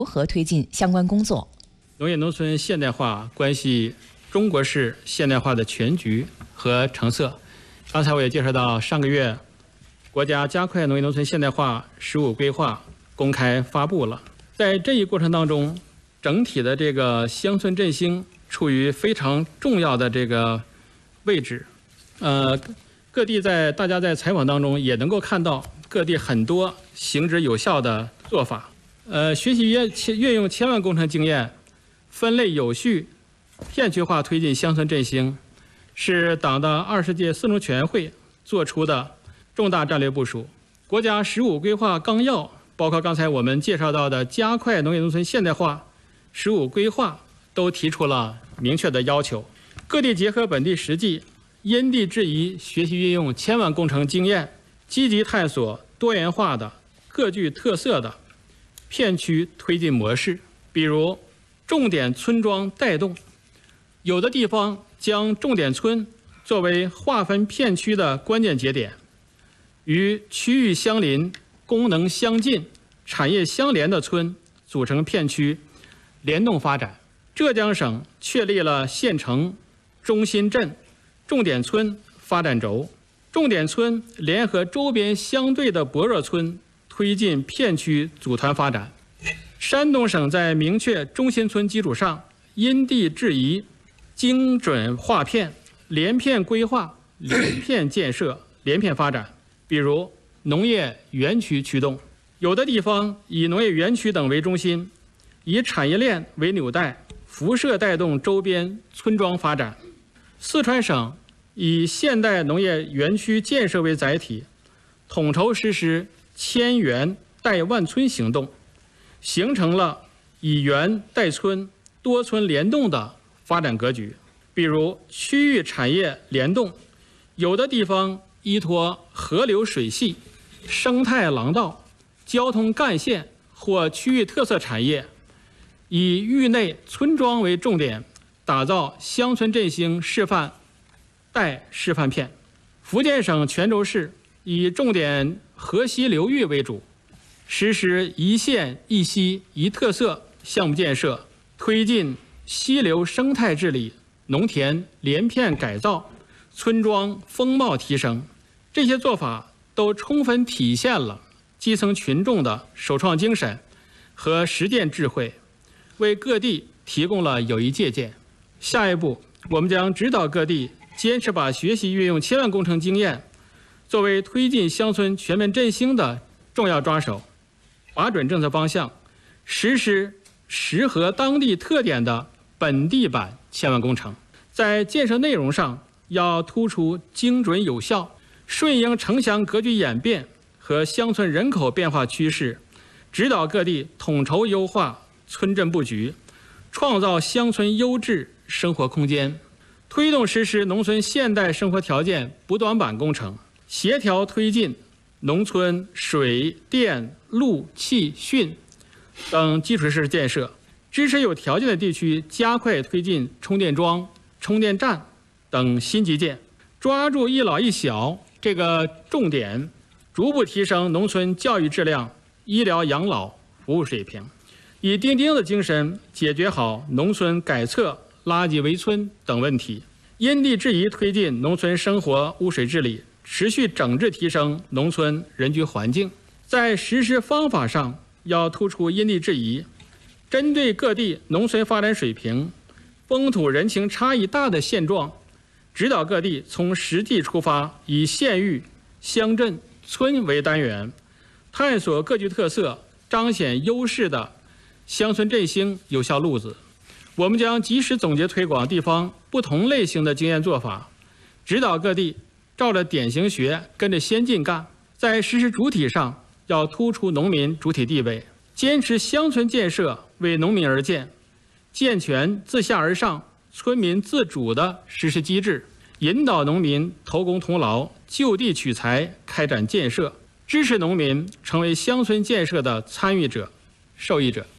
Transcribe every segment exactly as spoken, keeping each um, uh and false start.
如何推进相关工作。 农业农村现代化关系中国式现代化的全局和成色。刚才我也介绍到，上个月国家加快农业农村现代化“十五”规划公开发布了。在这一过程当中，整体的这个乡村振兴处于非常重要的这个位置。呃，各地在大家在采访当中也能够看到各地很多行之有效的做法。呃，学习运运用千万工程经验，分类有序、片区化推进乡村振兴，是党的二十届四中全会作出的重大战略部署。国家“十五”规划纲要，包括刚才我们介绍到的加快农业农村现代化“十五”规划，都提出了明确的要求。各地结合本地实际，因地制宜学习运用千万工程经验，积极探索多元化的、各具特色的片区推进模式，比如重点村庄带动，有的地方将重点村作为划分片区的关键节点，与区域相邻、功能相近、产业相连的村组成片区，联动发展。浙江省确立了县城、中心镇、重点村发展轴，重点村联合周边相对的薄弱村，推进片区组团发展。山东省在明确中心村基础上，因地制宜、精准划片、连片规划、连片建设、连片发展。比如农业园区驱动，有的地方以农业园区等为中心，以产业链为纽带，辐射带动周边村庄发展。四川省以现代农业园区建设为载体，统筹实施千园带万村行动，形成了以园带村、多村联动的发展格局。比如区域产业联动，有的地方依托河流水系、生态廊道、交通干线或区域特色产业，以域内村庄为重点，打造乡村振兴示范带示范片。福建省泉州市以重点河溪流域为主，实施一县一溪一特色项目建设，推进溪流生态治理、农田连片改造、村庄风貌提升。这些做法都充分体现了基层群众的首创精神和实践智慧，为各地提供了有益借鉴。下一步，我们将指导各地坚持把学习运用千万工程经验作为推进乡村全面振兴的重要抓手，把准政策方向，实施适合当地特点的本地版千万工程。在建设内容上，要突出精准有效，顺应城乡格局演变和乡村人口变化趋势，指导各地统筹优化村镇布局，创造乡村优质生活空间，推动实施农村现代生活条件补短板工程，协调推进农村水电路气汛等基础设施建设，支持有条件的地区加快推进充电桩、充电站等新基建，抓住一老一小这个重点，逐步提升农村教育质量、医疗养老服务水平，以钉钉的精神解决好农村改厕、垃圾围村等问题，因地制宜推进农村生活污水治理，持续整治提升农村人居环境。在实施方法上，要突出因地制宜，针对各地农村发展水平、风土人情差异大的现状，指导各地从实际出发，以县域、乡镇、村为单元，探索各具特色、彰显优势的乡村振兴有效路子。我们将及时总结推广地方不同类型的经验做法，指导各地照着典型学，跟着先进干。在实施主体上，要突出农民主体地位，坚持乡村建设为农民而建，健全自下而上、村民自主的实施机制，引导农民投工同劳、就地取材开展建设，支持农民成为乡村建设的参与者、受益者。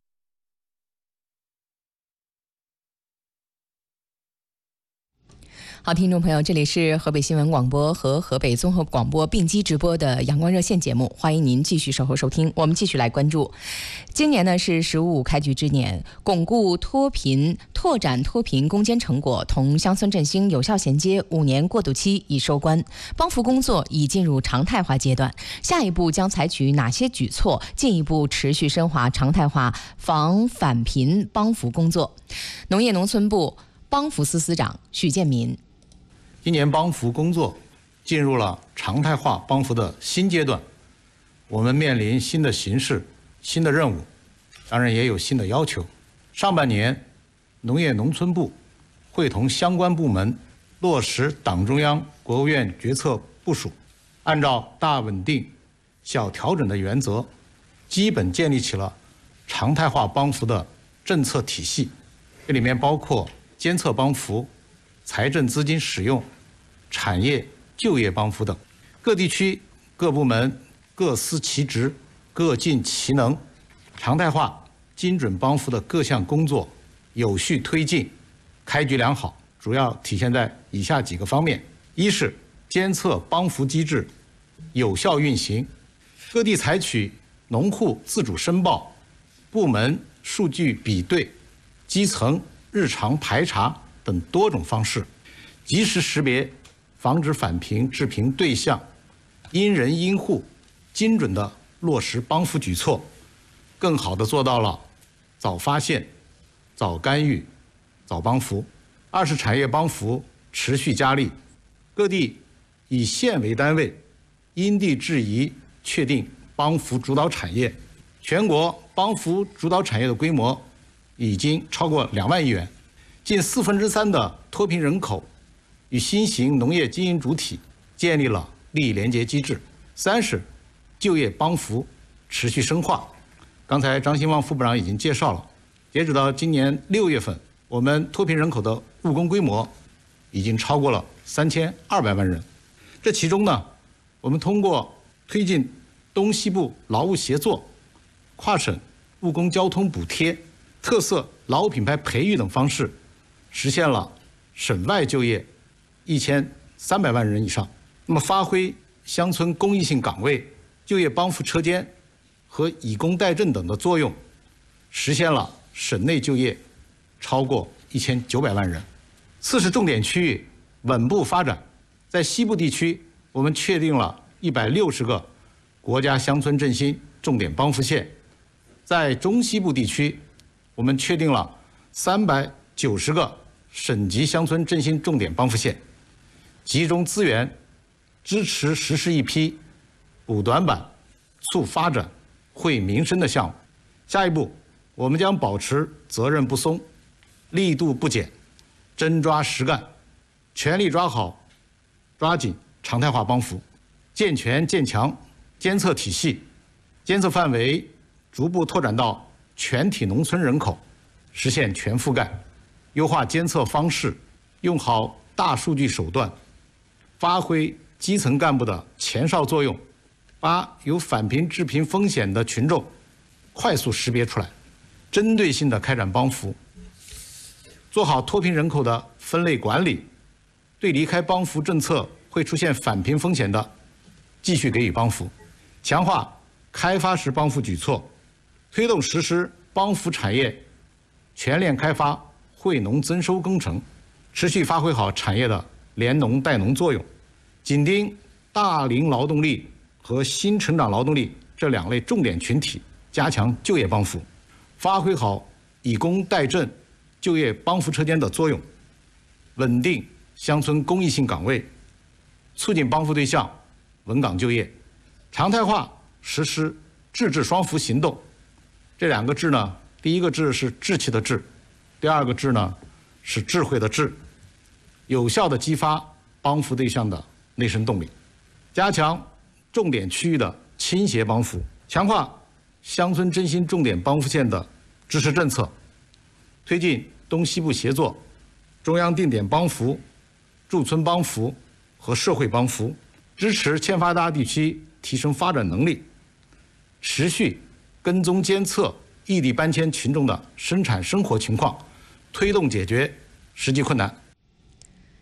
好，听众朋友，这里是河北新闻广播和河北综合广播并机直播的阳光热线节目，欢迎您继续守候收听。我们继续来关注，今年呢是“十五五”开局之年，巩固脱贫、拓展脱贫攻坚成果同乡村振兴有效衔接五年过渡期已收官，帮扶工作已进入常态化阶段。下一步将采取哪些举措，进一步持续深化常态化防返贫帮扶工作？农业农村部帮扶司司长许建民。 今年帮扶工作进入了常态化帮扶的新阶段，我们面临新的形势、新的任务，当然也有新的要求。上半年，农业农村部会同相关部门落实党中央、国务院决策部署，按照大稳定、小调整的原则，基本建立起了常态化帮扶的政策体系。这里面包括监测帮扶、财政资金使用、产业就业帮扶等，各地区各部门各司其职，各尽其能，常态化精准帮扶的各项工作有序推进，开局良好，主要体现在以下几个方面：一是监测帮扶机制有效运行，各地采取农户自主申报、部门数据比对、基层日常排查等多种方式，及时识别防止返贫致贫对象，因人因户精准地落实帮扶举措，更好地做到了早发现、早干预、早帮扶。二是产业帮扶持续加力，各地以县为单位，因地制宜确定帮扶主导产业，全国帮扶主导产业的规模已经超过两万亿元，近四分之三的脱贫人口与新型农业经营主体建立了利益连结机制。三是就业帮扶持续深化。刚才张兴旺副部长已经介绍了，截止到今年六月份，我们脱贫人口的务工规模已经超过了三千二百万人。这其中呢，我们通过推进东西部劳务协作、跨省务工交通补贴、特色劳务品牌培育等方式，实现了省外就业一千三百万人以上。那么发挥乡村公益性岗位、就业帮扶车间和以工代赈等的作用，实现了省内就业超过一千九百万人。四是重点区域稳步发展，在西部地区，我们确定了一百六十个国家乡村振兴重点帮扶线；在中西部地区，我们确定了三百九十个省级乡村振兴重点帮扶线，集中资源支持实施一批补短板、促发展、惠民生的项目。下一步，我们将保持责任不松、力度不减，真抓实干，全力抓好、抓紧常态化帮扶，健全健强监测体系，监测范围逐步拓展到全体农村人口，实现全覆盖。优化监测方式，用好大数据手段，发挥基层干部的前哨作用，把有返贫致贫风险的群众快速识别出来，针对性的开展帮扶，做好脱贫人口的分类管理，对离开帮扶政策会出现返贫风险的，继续给予帮扶，强化开发式帮扶举措，推动实施帮扶产业全链开发、惠农增收工程，持续发挥好产业的联农带农作用，紧盯大龄劳动力和新成长劳动力这两类重点群体，加强就业帮扶，发挥好以工代赈就业帮扶车间的作用，稳定乡村公益性岗位，促进帮扶对象稳岗就业，常态化实施智智双扶行动。这两个智呢，第一个智是志气的志，第二个智呢是智慧的智，有效地激发帮扶对象的内生动力，加强重点区域的倾斜帮扶，强化乡村振兴重点帮扶线的支持政策，推进东西部协作、中央定点帮扶、驻村帮扶和社会帮扶，支持欠发达地区提升发展能力，持续跟踪监测异地搬迁群众的生产生活情况，推动解决实际困难。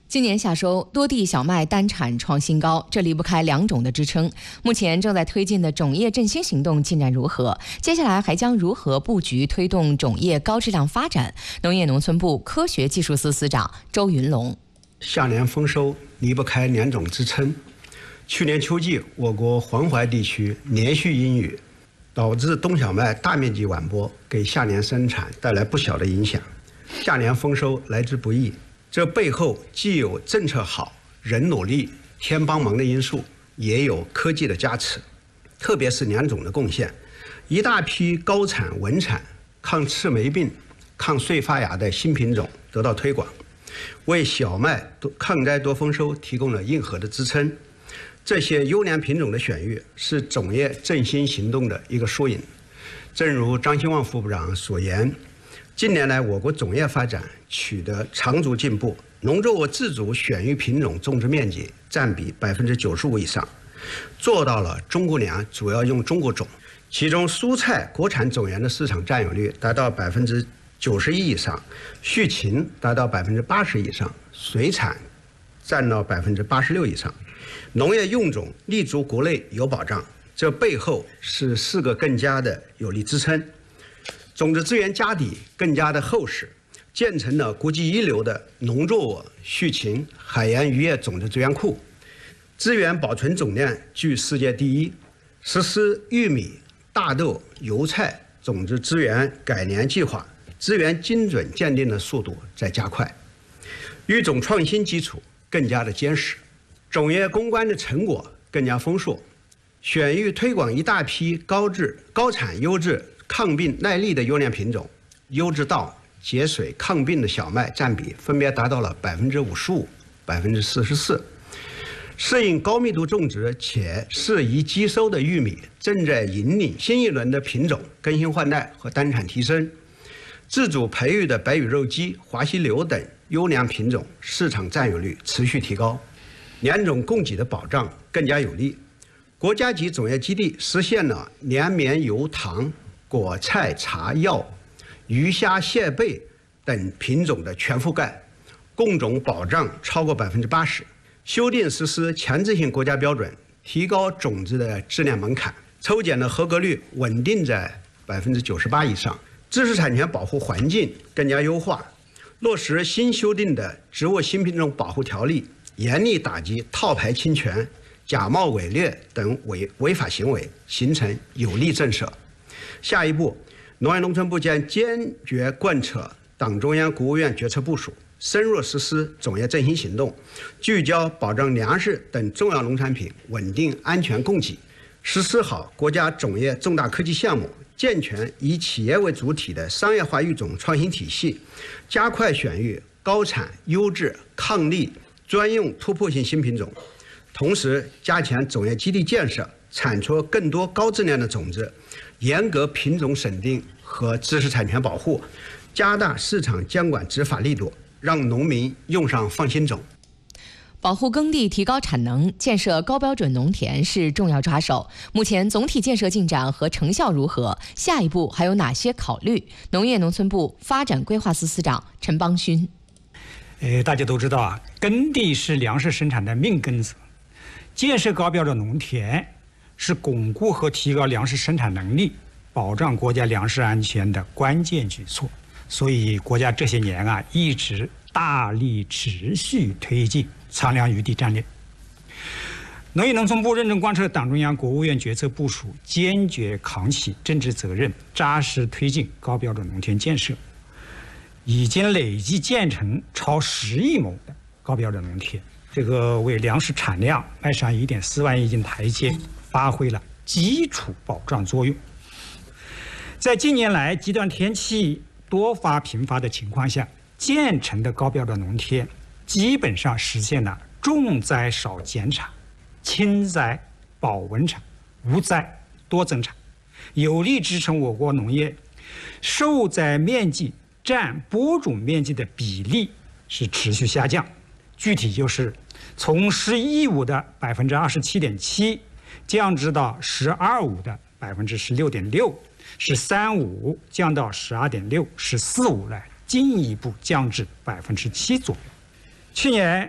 今年夏收，多地小麦单产创新高，这离不开两种的支撑。目前正在推进的种业振兴行动进展如何？接下来还将如何布局推动种业高质量发展？农业农村部科学技术司司长周云龙： 夏年丰收离不开两种支撑。去年秋季，我国黄淮地区连续阴雨，导致冬小麦大面积晚播，给夏年生产带来不小的影响。夏年丰收来之不易。这背后既有政策好、人努力、天帮忙的因素，也有科技的加持，特别是两种的贡献，一大批高产稳产、抗赤霉病、抗穗发芽的新品种得到推广，为小麦抗灾多丰收提供了硬核的支撑。这些优良品种的选育是种业振兴行动的一个缩影。正如张兴旺副部长所言，近年来，我国种业发展取得长足进步，农作物自主选育品种种植面积占比百分之九十五以上，做到了中国粮主要用中国种。其中，蔬菜国产种源的市场占有率达到百分之九十一以上，畜禽达到百分之八十以上，水产占到百分之八十六以上，农业用种立足国内有保障。这背后是四个更加的有力支撑。种子资源家底更加的厚实，建成了国际一流的农作物、畜禽、海洋渔业种子资源库，资源保存总量居世界第一。实施玉米、大豆、油菜种子资源改良计划，资源精准鉴定的速度在加快，育种创新基础更加的坚实，种业攻关的成果更加丰硕，选育推广一大批高质、高产、优质、抗病耐力的优良品种，优质稻、节水抗病的小麦占比分别达到了百分之五十五、百分之四十四。适应高密度种植且适宜机收的玉米正在引领新一轮的品种更新换代和单产提升。自主培育的白羽肉鸡、华西柳等优良品种市场占有率持续提高，两种供给的保障更加有力。国家级种业基地实现了粮棉油糖、果菜茶药、鱼虾蟹贝等品种的全覆盖，供种保障超过百分之八十。修订实施强制性国家标准，提高种子的质量门槛，抽检的合格率稳定在百分之九十八以上。知识产权保护环境更加优化，落实新修订的植物新品种保护条例，严厉打击套牌侵权、假冒伪劣等违违法行为，形成有力震慑。下一步，农业农村部将坚决贯彻党中央、国务院决策部署，深入实施种业振兴行动，聚焦保障粮食等重要农产品稳定安全供给，实施好国家种业重大科技项目，健全以企业为主体的商业化育种创新体系，加快选育高产、优质、抗力、专用突破性新品种，同时加强种业基地建设，产出更多高质量的种子，严格品种审定和知识产权保护，加大市场监管执法力度，让农民用上放心种。 保护耕地、提高产能、建设高标准农田是重要抓手。目前总体建设进展和成效如何？下一步还有哪些考虑？农业农村部发展规划司司长陈邦勋： 呃，大家都知道啊，耕地是粮食生产的命根子，建设高标准农田是巩固和提高粮食生产能力、保障国家粮食安全的关键举措。所以，国家这些年啊，一直大力持续推进仓粮余地战略。农业农村部认真贯彻党中央、国务院决策部署，坚决扛起政治责任，扎实推进高标准农田建设，已经累计建成超十亿亩的高标准农田，这个为粮食产量迈上一点四万亿斤台阶发挥了基础保障作用。在近年来极端天气多发频发的情况下，建成的高标准农田基本上实现了重灾少减产、轻灾保稳产、无灾多增产，有力支撑我国农业受灾面积占播种面积的比例是持续下降。具体就是从十一五的百分之二十七点七降至到十二五的百分之十六点六，十三五降到十二点六，十四五来进一步降至百分之七左右。去年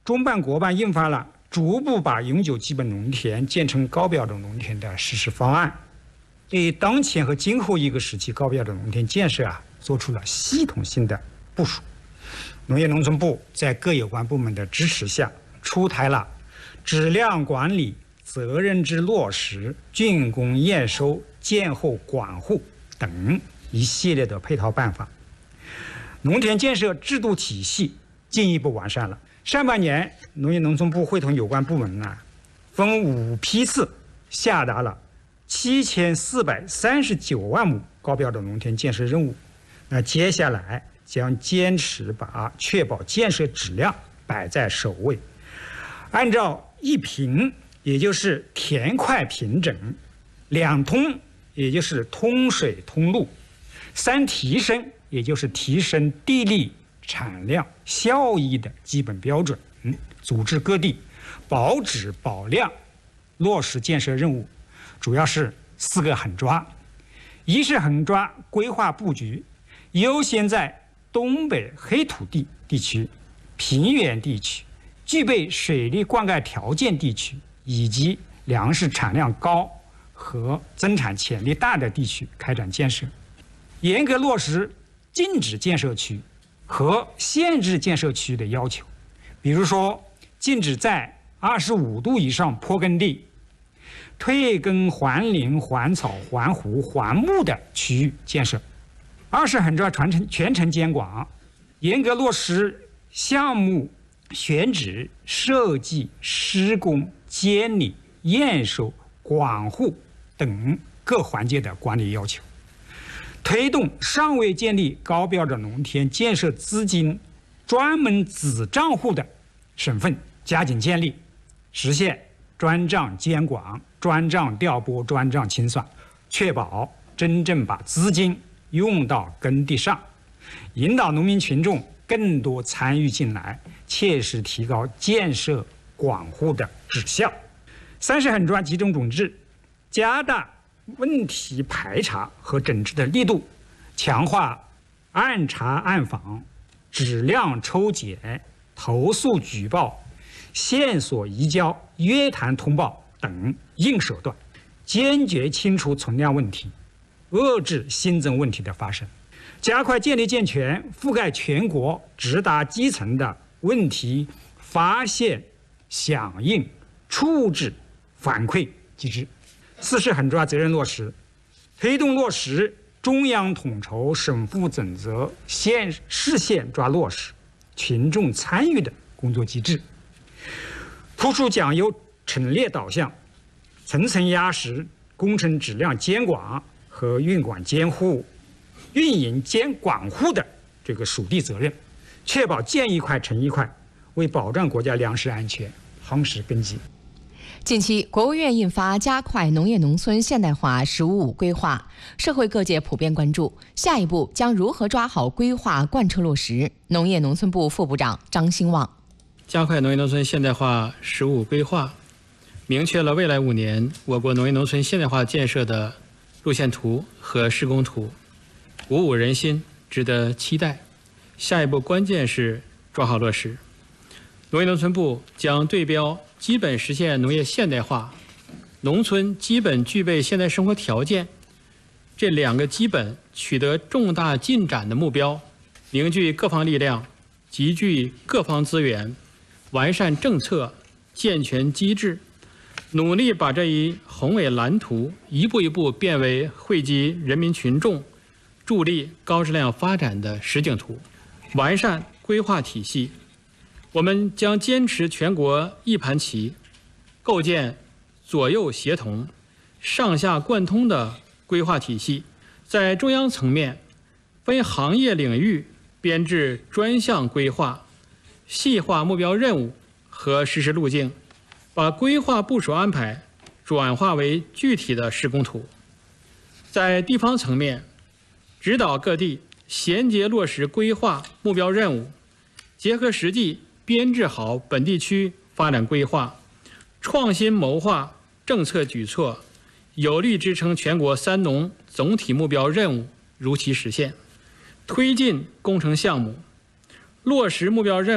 中办国办印发了逐步把永久基本农田建成高标准农田的实施方案，对当前和今后一个时期高标准农田建设啊，做出了系统性的部署。农业农村部在各有关部门的支持下，出台了质量管理、责任制落实、竣工验收、建后管护等一系列的配套办法，农田建设制度体系进一步完善了。上半年，农业农村部会同有关部门呢，分五批次下达了七千四百三十九万亩高标准农田建设任务。那接下来将坚持把确保建设质量摆在首位，按照一平，也就是田块平整；两通，也就是通水通路；三提升，也就是提升地力、产量、效益的基本标准，嗯，组织各地保质保量落实建设任务，主要是四个狠抓：一是狠抓规划布局，优先在东北黑土地地区、平原地区、具备水利灌溉条件地区以及粮食产量高和增产潜力大的地区开展建设，严格落实禁止建设区和限制建设区的要求，比如说禁止在二十五度以上坡耕地、退耕还林、还草、还湖、还木的区域建设。二是狠抓全程全程监管，严格落实项目选址、设计、施工、监理、验收、管护等各环节的管理要求，推动尚未建立高标准农田建设资金专门子账户的省份加紧建立，实现专账监管、专账调拨、专账清算，确保真正把资金用到耕地上，引导农民群众更多参与进来，切实提高建设管护的质效。三是狠抓集中整治，加大问题排查和整治的力度，强化按查按访、质量抽检、投诉举报、线索移交、约谈通报等硬手段，坚决清除存量问题，遏制新增问题的发生，加快建立健全覆盖全国、直达基层的问题发现、响应、处置、反馈机制。四是狠抓责任落实，推动落实中央统筹、省府总责、县市县抓落实、群众参与的工作机制，突出讲优陈列导向，层层压实工程质量监管和运管监护、运营监管护的这个属地责任，确保建一块成一块，为保障国家粮食安全夯实根基。 近期，国务院印发《加快农业农村现代化“十五五”规划》，社会各界普遍关注下一步将如何抓好规划贯彻落实。农业农村部副部长张兴旺： 加快农业农村现代化“十五五”规划，明确了未来五年我国农业农村现代化建设的路线图和施工图，鼓舞人心，值得期待。下一步关键是抓好落实。农业农村部将对标基本实现农业现代化、农村基本具备现代生活条件这两个基本取得重大进展的目标，凝聚各方力量，集聚各方资源，完善政策，健全机制，努力把这一宏伟蓝图一步一步变为惠及人民群众、助力高质量发展的实景图。完善规划体系，我们将坚持全国一盘棋，构建左右协同、上下贯通的规划体系，在中央层面分行业领域编制专项规划，细化目标任务和实施路径，把规划部署安排转化为具体的施工图。在地方层面，指导各地衔接落实规划目标任务，结合实际编制好本地区发展规划，创新谋划政策举措，有力支撑全国三农总体目标任务如期实现。推进工程项目，落实目标任务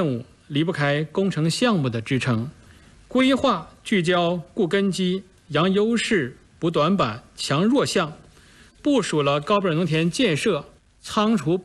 离不开工程项目的支撑。规划聚焦固根基、扬优势、补短板、强弱项，部署了高标准农田建设、仓储